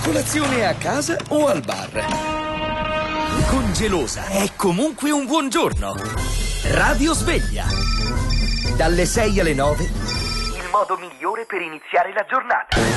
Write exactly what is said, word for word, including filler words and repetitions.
Colazione a casa o al bar? Con Gelosa è comunque un buongiorno. Radio Sveglia. Dalle sei alle nove. Il modo migliore per iniziare la giornata.